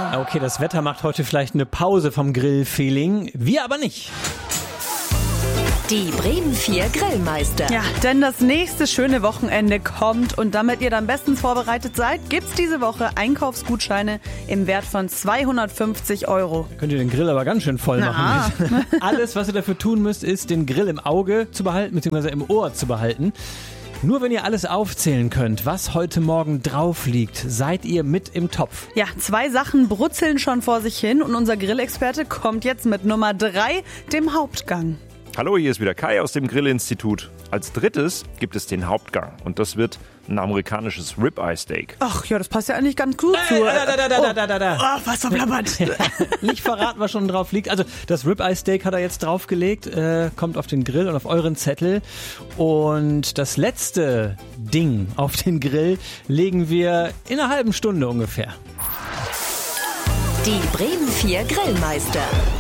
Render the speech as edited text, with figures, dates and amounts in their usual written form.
Okay, das Wetter macht heute vielleicht eine Pause vom Grillfeeling, wir aber nicht. Die Bremen 4 Grillmeister. Ja, denn das nächste schöne Wochenende kommt und damit ihr dann bestens vorbereitet seid, gibt's diese Woche Einkaufsgutscheine im Wert von 250 €. Könnt ihr den Grill aber ganz schön voll machen. Alles, was ihr dafür tun müsst, ist den Grill im Auge zu behalten, beziehungsweise im Ohr zu behalten. Nur wenn ihr alles aufzählen könnt, was heute Morgen drauf liegt, seid ihr mit im Topf. Ja, 2 Sachen brutzeln schon vor sich hin und unser Grillexperte kommt jetzt mit Nummer 3, dem Hauptgang. Hallo, hier ist wieder Kai aus dem Grillinstitut. Als drittes gibt es den Hauptgang und das wird ein amerikanisches Ribeye Steak. Ach ja, das passt ja eigentlich ganz gut zu. Oh, was verplappert. Nicht verraten, was schon drauf liegt. Also das Ribeye Steak hat er jetzt draufgelegt, kommt auf den Grill und auf euren Zettel. Und das letzte Ding auf den Grill legen wir in einer halben Stunde ungefähr. Die Bremen 4 Grillmeister.